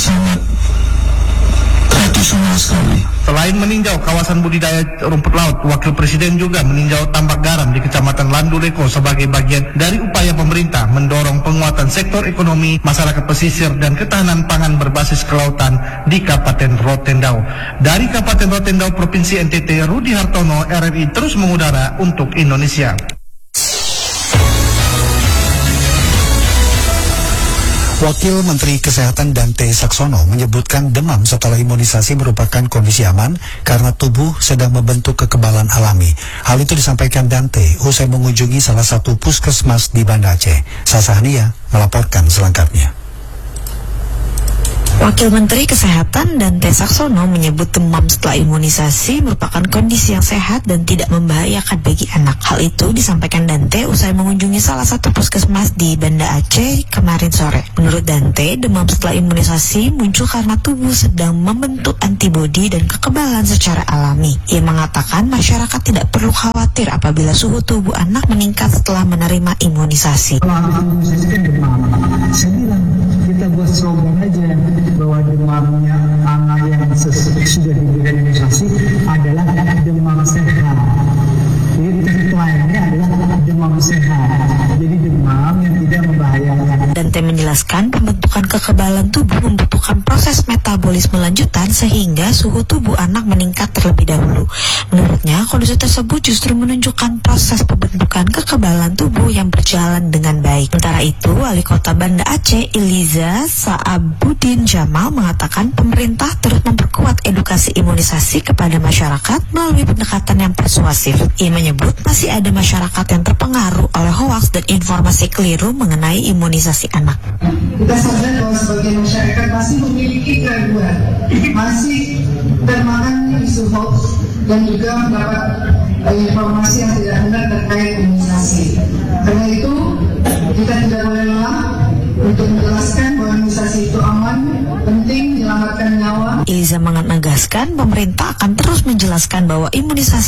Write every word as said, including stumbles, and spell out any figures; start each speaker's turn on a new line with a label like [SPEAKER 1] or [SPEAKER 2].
[SPEAKER 1] sangat tradisional sekali.
[SPEAKER 2] Selain meninjau kawasan budidaya rumput laut, Wakil Presiden juga meninjau tambak garam di Kecamatan Landuleko sebagai bagian dari upaya pemerintah mendorong penguatan sektor ekonomi, masyarakat pesisir, dan ketahanan pangan berbasis kelautan di Kabupaten Rotendao. Dari Kabupaten Rotendao, Provinsi N T T, Rudi Hartono, R R I terus mengudara untuk Indonesia.
[SPEAKER 3] Wakil Menteri Kesehatan Dante Saxono menyebutkan demam setelah imunisasi merupakan kondisi aman karena tubuh sedang membentuk kekebalan alami. Hal itu disampaikan Dante usai mengunjungi salah satu puskesmas di Banda Aceh. Sasahnia melaporkan selengkapnya.
[SPEAKER 4] Wakil Menteri Kesehatan Dante Saxono menyebut demam setelah imunisasi merupakan kondisi yang sehat dan tidak membahayakan bagi anak. Hal itu disampaikan Dante usai mengunjungi salah satu puskesmas di Banda Aceh kemarin sore. Menurut Dante, demam setelah imunisasi muncul karena tubuh sedang membentuk antibodi dan kekebalan secara alami. Ia mengatakan masyarakat tidak perlu khawatir apabila suhu tubuh anak meningkat setelah menerima imunisasi.
[SPEAKER 5] Kalau habis imunisasi kan demam, saya bilang kita buat slogan aja bahwa demamnya anak yang sudah diberikan imunisasi adalah demam sehat. Jadi tagline-nya adalah demam sehat. Jadi demam yang tidak membahayakan.
[SPEAKER 4] Dante menjelaskan pembentukan kekebalan tubuh membutuhkan proses metabolisme lanjutan sehingga suhu tubuh anak meningkat terlebih dahulu. Menurutnya, kondisi tersebut justru menunjukkan proses pembentukan kekebalan tubuh yang berjalan dengan baik. Sementara itu, Wali Kota Banda Aceh, Iliza Sa'abudin Jamal, mengatakan pemerintah terus memperkuat edukasi imunisasi kepada masyarakat melalui pendekatan yang persuasif. Ia menyebut masih ada masyarakat yang terpengaruh oleh hoaks dan informasi keliru mengenai imunisasi anak.
[SPEAKER 6] Kita sadar bahwa sebagian masyarakat masih memiliki keraguan, masih termakan isu hoax dan juga mendapat informasi yang tidak benar terkait imunisasi. Karena itu kita tidak boleh lelah untuk menjelaskan bahwa imunisasi itu aman, penting, menyelamatkan nyawa.
[SPEAKER 4] Iliza menegaskan pemerintah akan terus menjelaskan bahwa imunisasi